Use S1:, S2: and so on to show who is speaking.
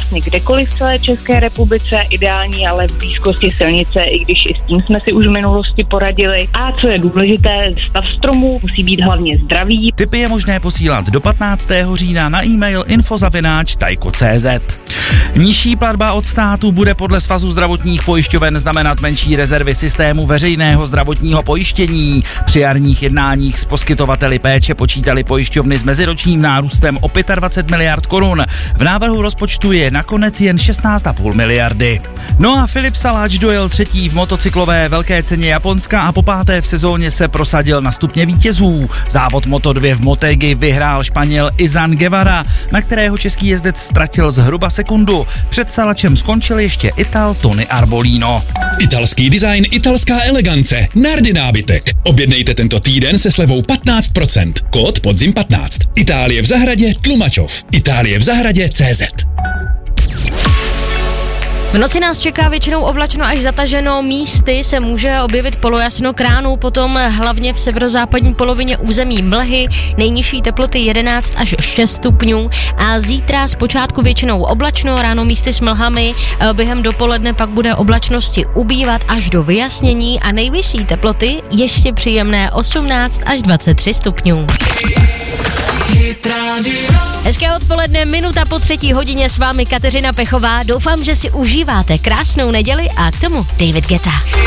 S1: vlastně kdekoliv v celé České republice, ideální ale v blízkosti silnice, i když i s tím jsme si už v minulosti poradili. A co je důležité, stav stromů musí být hlavně zdravý.
S2: Tipy je možné posílat do 15. října na e-mail info@tajko.cz. Nižší platba od státu bude podle Svazu zdravotních pojišťoven znamenat menší rezervy systému veřejného zdravotního pojištění. Při jarních jednáních s poskytovateli péče počítali pojišťovny s meziročním nárůstem o 25 miliard korun. V návrhu rozpočtu je nakonec jen 16,5 miliardy. No a Filip Saláč dojel třetí v motocyklové velké ceně Japonska a po páté v sezóně se prosadil na stupně vítězů. Závod Moto2 v Motegi vyhrál Španěl Izan Guevara, na kterého český jezdec ztratil zhruba sekundu. Před Salačem skončil ještě Ital Tony Arbolino.
S3: Italský design, italská elegance, Nardi nábytek. Objednejte tento týden se slevou 15%. Kód podzim 15. Itálie v zahradě Tlumačov. Itálie v zahradě CZ.
S4: V noci nás čeká většinou oblačno až zataženo, místy se může objevit polojasno kránů, potom hlavně v severozápadní polovině území mlhy, nejnižší teploty 11 až 6 stupňů a zítra zpočátku většinou oblačno, ráno místy s mlhami, během dopoledne pak bude oblačnosti ubývat až do vyjasnění a nejvyšší teploty ještě příjemné 18 až 23 stupňů. Hezké odpoledne, minuta po 3:00 s vámi Kateřina Pechová. Doufám, že si užíváte krásnou neděli a k tomu David Guetta.